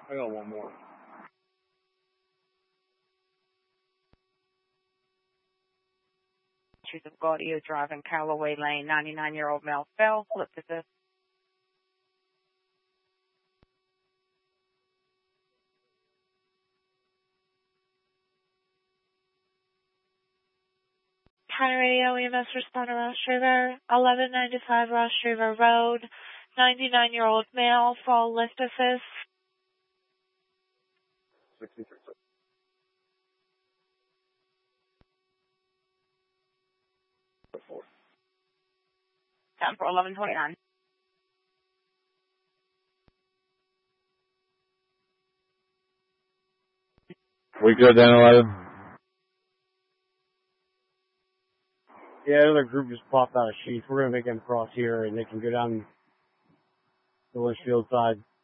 I got one more. Choose of Gaudio Drive in Callaway Lane, 99-year-old male fell. Flip to this. County Radio EMS responder Ross River, 1195 Ross River Road, 99-year-old male, fall lift assist. 63. 10 for 1129. We good then, 11? Yeah, another group just popped out of Sheath. We're going to make them cross here, and they can go down the Litchfield side.